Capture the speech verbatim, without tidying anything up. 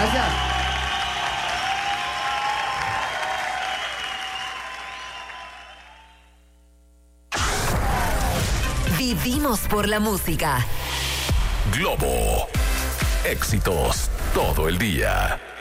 Gracias. Vivimos por la música. Globo. Éxitos todo el día.